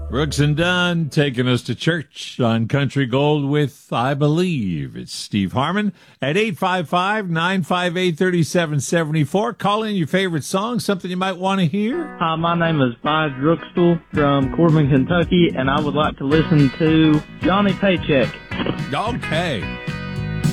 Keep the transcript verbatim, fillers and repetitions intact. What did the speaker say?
Brooks and Dunn taking us to church on Country Gold with, I believe, it's Steve Harmon at eight five five, nine five eight, three seven seven four. Call in your favorite song, something you might want to hear. Hi, my name is Vi Drookstel from Corbin, Kentucky, and I would like to listen to Johnny Paycheck. Okay.